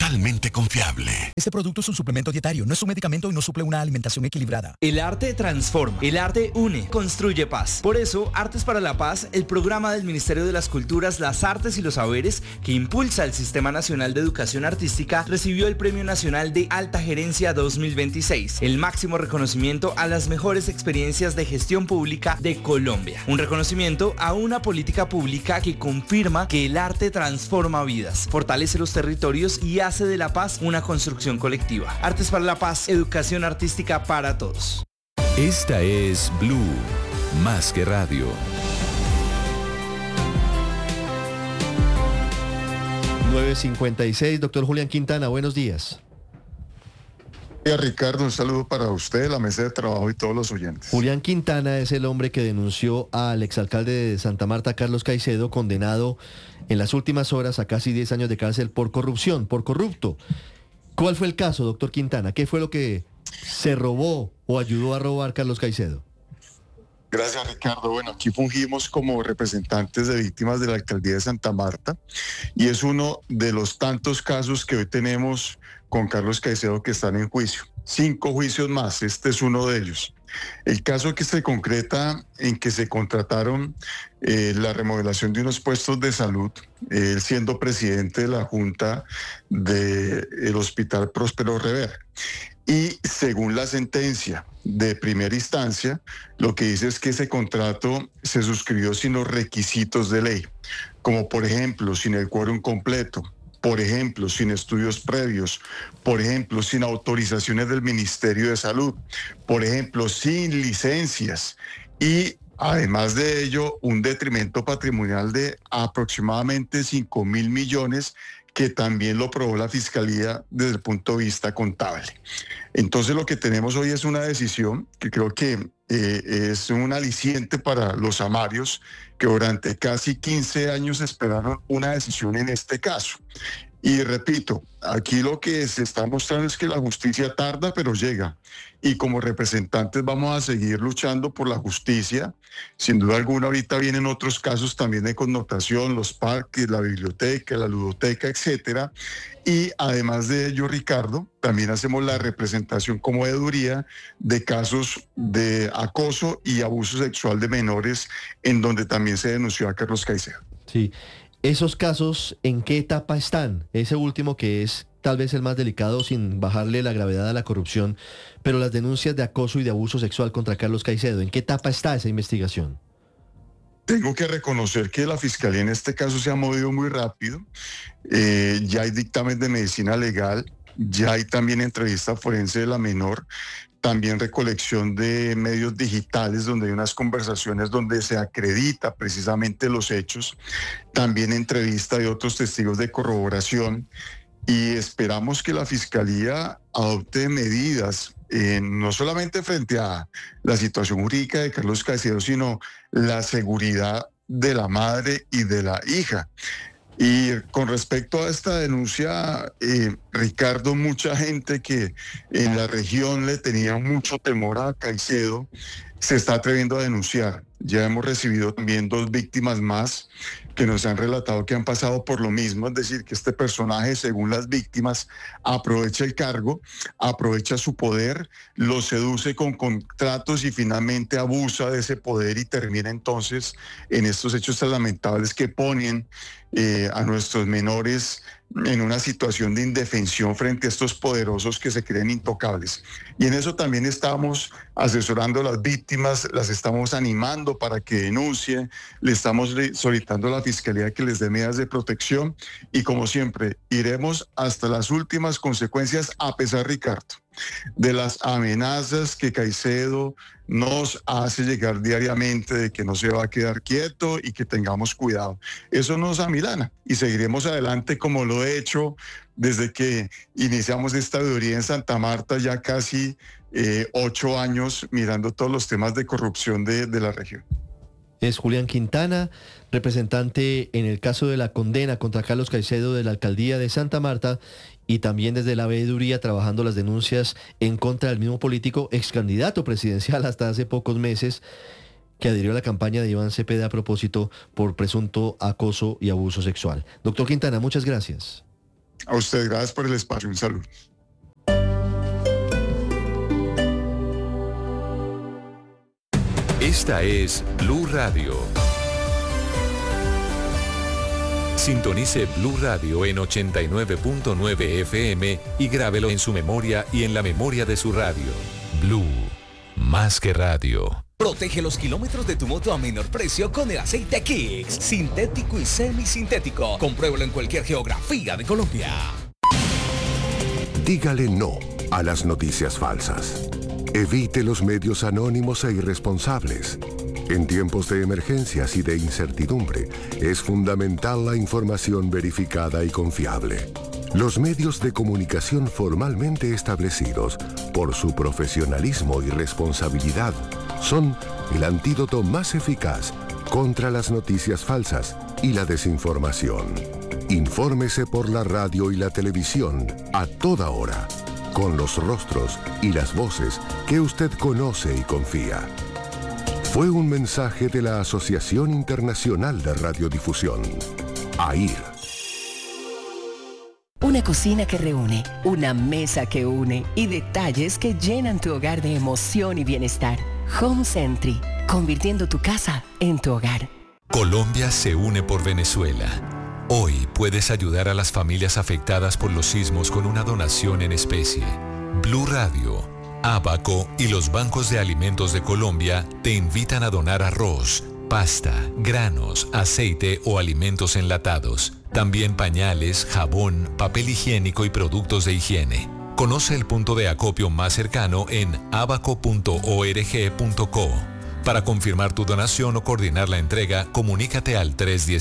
totalmente confiable. Este producto es un suplemento dietario, no es un medicamento y no suple una alimentación equilibrada. El arte transforma, el arte une, construye paz. Por eso, Artes para la Paz, el programa del Ministerio de las Culturas, las Artes y los Saberes que impulsa el Sistema Nacional de Educación Artística, recibió el Premio Nacional de Alta Gerencia 2026, el máximo reconocimiento a las mejores experiencias de gestión pública de Colombia. Un reconocimiento a una política pública que confirma que el arte transforma vidas, fortalece los territorios y hace de la paz una construcción colectiva. Artes para la Paz, educación artística para todos. Esta es Blue, más que radio. 9:56, doctor Julián Quintana, buenos días. Ricardo, un saludo para usted, la mesa de trabajo y todos los oyentes. Julián Quintana es el hombre que denunció al exalcalde de Santa Marta, Carlos Caicedo, condenado en las últimas horas a casi 10 años de cárcel por corrupción, por corrupto. ¿Cuál fue el caso, doctor Quintana? ¿Qué fue lo que se robó o ayudó a robar Carlos Caicedo? Gracias, Ricardo. Bueno, aquí fungimos como representantes de víctimas de la alcaldía de Santa Marta y es uno de los tantos casos que hoy tenemos con Carlos Caicedo que están en juicio. 5 juicios más, este es uno de ellos. El caso que se concreta en que se contrataron la remodelación de unos puestos de salud, él siendo presidente de la Junta del Hospital Próspero Rivera. Y según la sentencia de primera instancia, lo que dice es que ese contrato se suscribió sin los requisitos de ley, como por ejemplo, sin el quórum completo, por ejemplo, sin estudios previos, por ejemplo, sin autorizaciones del Ministerio de Salud, por ejemplo, sin licencias y además de ello, un detrimento patrimonial de aproximadamente 5.000 millones que también lo probó la Fiscalía desde el punto de vista contable. Entonces lo que tenemos hoy es una decisión que creo que es un aliciente para los amarios que durante casi 15 años esperaron una decisión en este caso. Y repito, aquí lo que se está mostrando es que la justicia tarda, pero llega. Y como representantes vamos a seguir luchando por la justicia. Sin duda alguna, ahorita vienen otros casos también de connotación, los parques, la biblioteca, la ludoteca, etcétera. Y además de ello, Ricardo, también hacemos la representación como veeduría de casos de acoso y abuso sexual de menores, en donde también se denunció a Carlos Caicedo. Sí. ¿Esos casos en qué etapa están? Ese último que es tal vez el más delicado sin bajarle la gravedad a la corrupción, pero las denuncias de acoso y de abuso sexual contra Carlos Caicedo, ¿en qué etapa está esa investigación? Tengo que reconocer que la Fiscalía en este caso se ha movido muy rápido. Ya hay dictamen de medicina legal, ya hay también entrevista forense de la menor, también recolección de medios digitales donde hay unas conversaciones donde se acredita precisamente los hechos, también entrevista de otros testigos de corroboración y esperamos que la Fiscalía adopte medidas no solamente frente a la situación jurídica de Carlos Caicedo, sino la seguridad de la madre y de la hija. Y con respecto a esta denuncia, Ricardo, mucha gente que en la región le tenía mucho temor a Caicedo se está atreviendo a denunciar. Ya hemos recibido también 2 víctimas más que nos han relatado que han pasado por lo mismo, es decir, que este personaje, según las víctimas, aprovecha el cargo, aprovecha su poder, lo seduce con contratos y finalmente abusa de ese poder y termina entonces en estos hechos tan lamentables que ponen a nuestros menores en una situación de indefensión frente a estos poderosos que se creen intocables. Y en eso también estamos asesorando a las víctimas, las estamos animando para que denuncien, le estamos solicitando a la Fiscalía que les dé medidas de protección y como siempre, iremos hasta las últimas consecuencias a pesar, Ricardo, de las amenazas que Caicedo nos hace llegar diariamente de que no se va a quedar quieto y que tengamos cuidado. Eso nos amilana y seguiremos adelante como lo he hecho desde que iniciamos esta veeduría en Santa Marta, ya casi 8 años mirando todos los temas de corrupción de la región. Es Julián Quintana, representante en el caso de la condena contra Carlos Caicedo de la alcaldía de Santa Marta y también desde la veeduría trabajando las denuncias en contra del mismo político, ex candidato presidencial hasta hace pocos meses, que adhirió a la campaña de Iván Cepeda a propósito por presunto acoso y abuso sexual. Doctor Quintana, muchas gracias. A usted, gracias por el espacio. Un saludo. Esta es Blue Radio. Sintonice Blue Radio en 89.9 FM y grábelo en su memoria y en la memoria de su radio. Blue, más que radio. Protege los kilómetros de tu moto a menor precio con el aceite Kicks, sintético y semisintético. Compruébalo en cualquier geografía de Colombia. Dígale no a las noticias falsas. Evite los medios anónimos e irresponsables. En tiempos de emergencias y de incertidumbre, es fundamental la información verificada y confiable. Los medios de comunicación formalmente establecidos, por su profesionalismo y responsabilidad, son el antídoto más eficaz contra las noticias falsas y la desinformación. Infórmese por la radio y la televisión a toda hora, con los rostros y las voces que usted conoce y confía. Fue un mensaje de la Asociación Internacional de Radiodifusión, AIR. Una cocina que reúne, una mesa que une y detalles que llenan tu hogar de emoción y bienestar. Home Sentry, convirtiendo tu casa en tu hogar. Colombia se une por Venezuela. Hoy puedes ayudar a las familias afectadas por los sismos con una donación en especie. Blue Radio, Abaco y los bancos de alimentos de Colombia te invitan a donar arroz, pasta, granos, aceite o alimentos enlatados. También pañales, jabón, papel higiénico y productos de higiene. Conoce el punto de acopio más cercano en abaco.org.co. Para confirmar tu donación o coordinar la entrega, comunícate al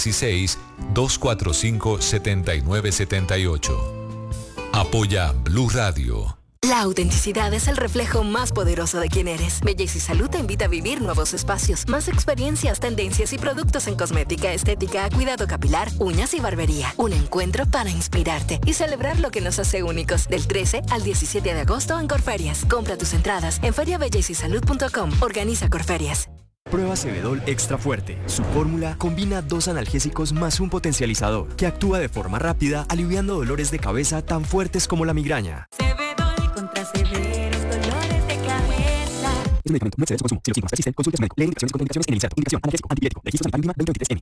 316-245-7978. Apoya Blue Radio. La autenticidad es el reflejo más poderoso de quién eres. Belleza y Salud te invita a vivir nuevos espacios, más experiencias, tendencias y productos en cosmética, estética, cuidado capilar, uñas y barbería. Un encuentro para inspirarte y celebrar lo que nos hace únicos. Del 13 al 17 de agosto en Corferias. Compra tus entradas en feriabellesysalud.com. Organiza Corferias. Prueba Cebedol Extra Fuerte. Su fórmula combina 2 analgésicos más un potencializador que actúa de forma rápida, aliviando dolores de cabeza tan fuertes como la migraña. Cebedol contra severos dolores de cabeza. Es un medicamento, no excede su consumo. Si los síntomas persisten, consulte a su médico. Lee indicaciones y contraindicaciones en el inserto. Indicación: analgésico, antipirético. Registro sanitario mínima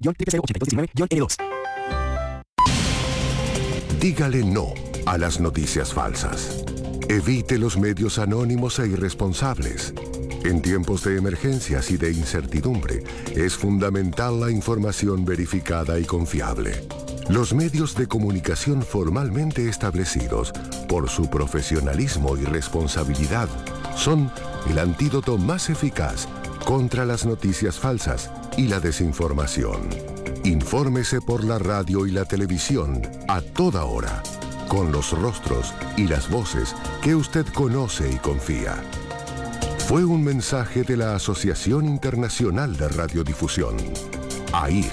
2023M-082. Dígale no a las noticias falsas. Evite los medios anónimos e irresponsables. En tiempos de emergencias y de incertidumbre, es fundamental la información verificada y confiable. Los medios de comunicación formalmente establecidos, por su profesionalismo y responsabilidad, son el antídoto más eficaz contra las noticias falsas y la desinformación. Infórmese por la radio y la televisión a toda hora, con los rostros y las voces que usted conoce y confía. Fue un mensaje de la Asociación Internacional de Radiodifusión, AIR.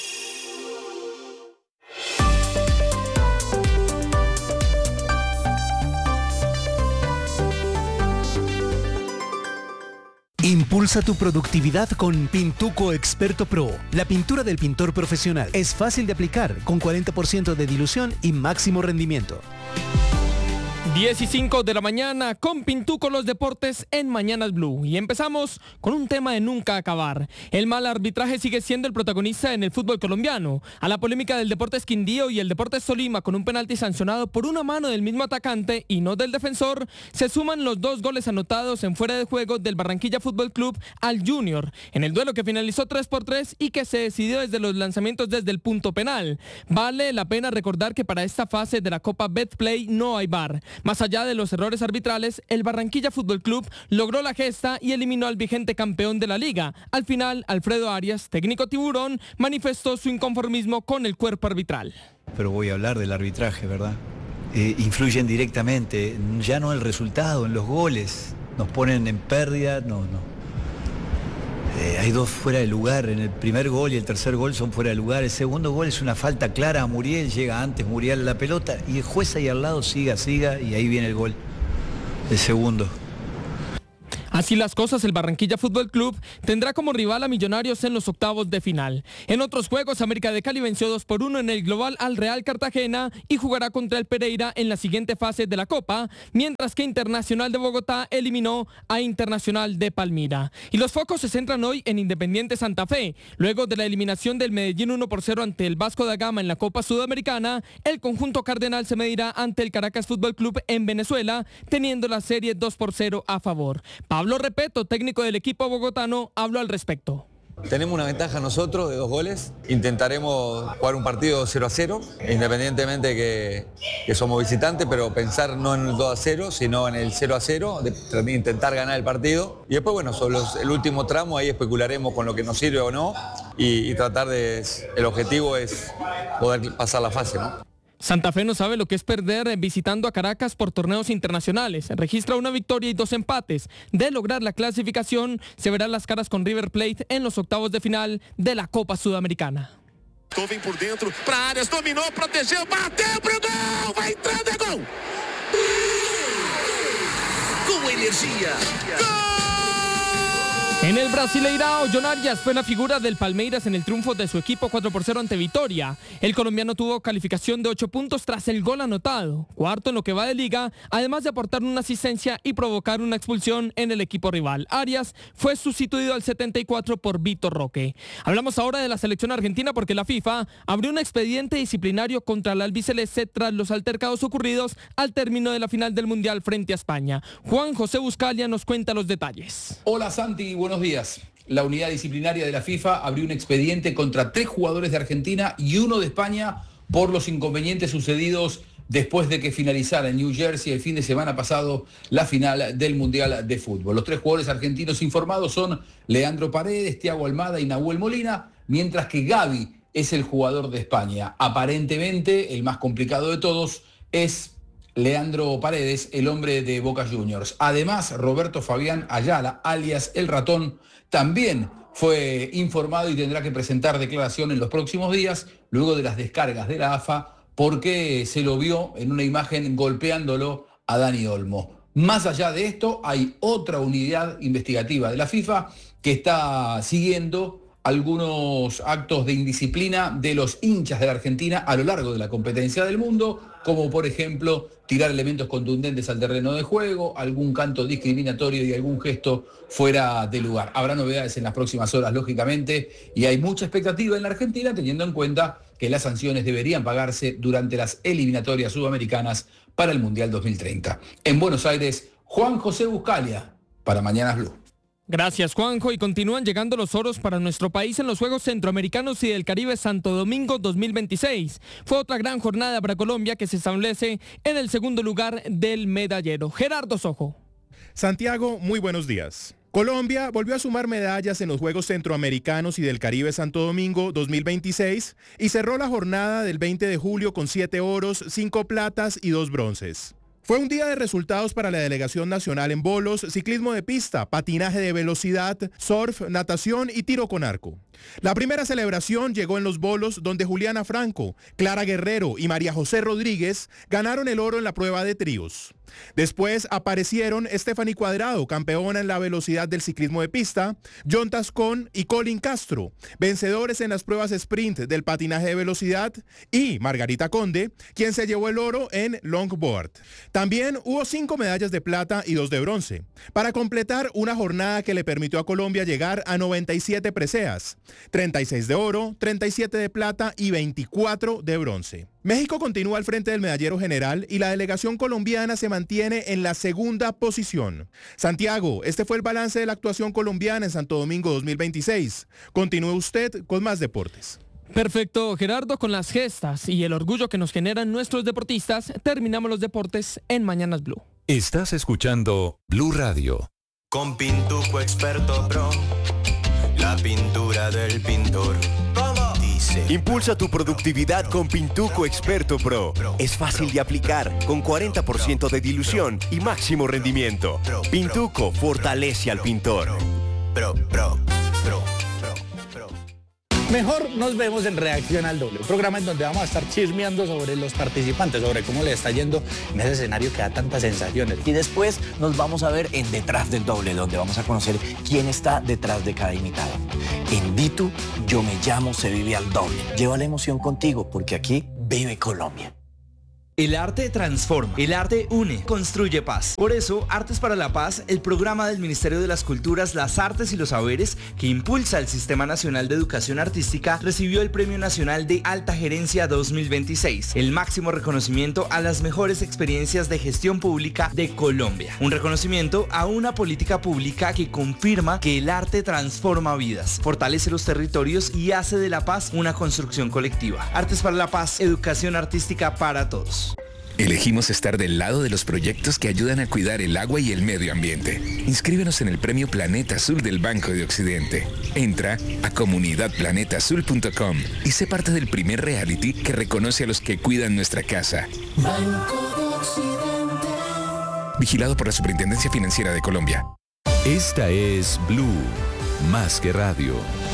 Impulsa tu productividad con Pintuco Experto Pro, la pintura del pintor profesional. Es fácil de aplicar, con 40% de dilución y máximo rendimiento. 10:05 de la mañana con Pintuco los deportes en Mañanas Blue. Y empezamos con un tema de nunca acabar. El mal arbitraje sigue siendo el protagonista en el fútbol colombiano. A la polémica del Deportes Quindío y el Deportes Tolima con un penalti sancionado por una mano del mismo atacante y no del defensor, se suman los 2 goles anotados en fuera de juego del Barranquilla Fútbol Club al Junior, en el duelo que finalizó 3-3 y que se decidió desde los lanzamientos desde el punto penal. Vale la pena recordar que para esta fase de la Copa Betplay no hay VAR. Más allá de los errores arbitrales, el Barranquilla Fútbol Club logró la gesta y eliminó al vigente campeón de la liga. Al final, Alfredo Arias, técnico tiburón, manifestó su inconformismo con el cuerpo arbitral. Pero voy a hablar del arbitraje, ¿verdad? Influyen directamente, ya no el resultado, en los goles. Nos ponen en pérdida, no. Hay 2 fuera de lugar, en el primer gol y el tercer gol son fuera de lugar. El segundo gol es una falta clara a Muriel, llega antes Muriel a la pelota y el juez ahí al lado siga y ahí viene el gol, el segundo. Así las cosas, el Barranquilla Fútbol Club tendrá como rival a Millonarios en los octavos de final. En otros juegos, América de Cali venció 2-1 en el global al Real Cartagena y jugará contra el Pereira en la siguiente fase de la Copa, mientras que Internacional de Bogotá eliminó a Internacional de Palmira. Y los focos se centran hoy en Independiente Santa Fe. Luego de la eliminación del Medellín 1-0 ante el Vasco da Gama en la Copa Sudamericana, el conjunto cardenal se medirá ante el Caracas Fútbol Club en Venezuela, teniendo la serie 2-0 a favor. Pablo Repeto, técnico del equipo bogotano, habló al respecto. Tenemos una ventaja nosotros de 2 goles. Intentaremos jugar un partido 0-0, independientemente que somos visitantes, pero pensar no en el 2-0, sino en el 0-0, de intentar ganar el partido. Y después, bueno, sobre el último tramo, ahí especularemos con lo que nos sirve o no y tratar el objetivo es poder pasar la fase, ¿no? Santa Fe no sabe lo que es perder visitando a Caracas por torneos internacionales. Registra una victoria y 2 empates. De lograr la clasificación, se verán las caras con River Plate en los octavos de final de la Copa Sudamericana. Vem por dentro, para Arias, dominou, protegeu, bateu pro gol, vai entrando, é gol! Com energia, gol! En el Brasileirao, John Arias fue la figura del Palmeiras en el triunfo de su equipo 4-0 ante Vitória. El colombiano tuvo calificación de 8 puntos tras el gol anotado, cuarto en lo que va de liga, además de aportar una asistencia y provocar una expulsión en el equipo rival. Arias fue sustituido al 74 por Vitor Roque. Hablamos ahora de la selección argentina porque la FIFA abrió un expediente disciplinario contra la albiceleste tras los altercados ocurridos al término de la final del Mundial frente a España. Juan José Buscalia nos cuenta los detalles. Hola Santi, buenos días. La unidad disciplinaria de la FIFA abrió un expediente contra 3 jugadores de Argentina y 1 de España por los inconvenientes sucedidos después de que finalizara en New Jersey el fin de semana pasado la final del Mundial de Fútbol. Los 3 jugadores argentinos informados son Leandro Paredes, Thiago Almada y Nahuel Molina, mientras que Gavi es el jugador de España. Aparentemente, el más complicado de todos es Leandro Paredes, el hombre de Boca Juniors. Además, Roberto Fabián Ayala, alias El Ratón, también fue informado y tendrá que presentar declaración en los próximos días, luego de las descargas de la AFA, porque se lo vio en una imagen golpeándolo a Dani Olmo. Más allá de esto, hay otra unidad investigativa de la FIFA que está siguiendo algunos actos de indisciplina de los hinchas de la Argentina a lo largo de la competencia del mundo, como por ejemplo tirar elementos contundentes al terreno de juego, algún canto discriminatorio y algún gesto fuera de lugar. Habrá novedades en las próximas horas, lógicamente, y hay mucha expectativa en la Argentina, teniendo en cuenta que las sanciones deberían pagarse durante las eliminatorias sudamericanas para el Mundial 2030. En Buenos Aires, Juan José Buscalia, para Mañanas Blue. Gracias, Juanjo, y continúan llegando los oros para nuestro país en los Juegos Centroamericanos y del Caribe Santo Domingo 2026. Fue otra gran jornada para Colombia que se establece en el segundo lugar del medallero. Gerardo Sojo. Santiago, muy buenos días. Colombia volvió a sumar medallas en los Juegos Centroamericanos y del Caribe Santo Domingo 2026 y cerró la jornada del 20 de julio con 7 oros, 5 platas y 2 bronces. Fue un día de resultados para la delegación nacional en bolos, ciclismo de pista, patinaje de velocidad, surf, natación y tiro con arco. La primera celebración llegó en los bolos, donde Juliana Franco, Clara Guerrero y María José Rodríguez ganaron el oro en la prueba de tríos. Después aparecieron Stephanie Cuadrado, campeona en la velocidad del ciclismo de pista, John Tascón y Colin Castro, vencedores en las pruebas sprint del patinaje de velocidad, y Margarita Conde, quien se llevó el oro en longboard. También hubo 5 medallas de plata y 2 de bronce, para completar una jornada que le permitió a Colombia llegar a 97 preseas, 36 de oro, 37 de plata y 24 de bronce. México continúa al frente del medallero general y la delegación colombiana se mantiene en la segunda posición. Santiago, este fue el balance de la actuación colombiana en Santo Domingo 2026. Continúe usted con más deportes. Perfecto, Gerardo, con las gestas y el orgullo que nos generan nuestros deportistas, terminamos los deportes en Mañanas Blue. Estás escuchando Blue Radio. Con Pintuco Experto Pro, la pintura del pintor. ¿Cómo? Dice. Impulsa tu productividad con Pintuco Experto Pro. Es fácil de aplicar, con 40% de dilución y máximo rendimiento. Pintuco fortalece al pintor. Mejor nos vemos en Reacción al Doble, un programa en donde vamos a estar chismeando sobre los participantes, sobre cómo les está yendo en ese escenario que da tantas sensaciones. Y después nos vamos a ver en Detrás del Doble, donde vamos a conocer quién está detrás de cada invitado. En Vitu, Yo Me Llamo, se vive al doble. Lleva la emoción contigo, porque aquí vive Colombia. El arte transforma, el arte une, construye paz. Por eso, Artes para la Paz, el programa del Ministerio de las Culturas, las Artes y los Saberes que impulsa el Sistema Nacional de Educación Artística, recibió el Premio Nacional de Alta Gerencia 2026, el máximo reconocimiento a las mejores experiencias de gestión pública de Colombia. Un reconocimiento a una política pública que confirma que el arte transforma vidas, fortalece los territorios y hace de la paz una construcción colectiva. Artes para la Paz, educación artística para todos. Elegimos estar del lado de los proyectos que ayudan a cuidar el agua y el medio ambiente. Inscríbenos en el Premio Planeta Azul del Banco de Occidente. Entra a comunidadplanetaazul.com y sé parte del primer reality que reconoce a los que cuidan nuestra casa. Banco de Occidente. Vigilado por la Superintendencia Financiera de Colombia. Esta es Blue, más que radio.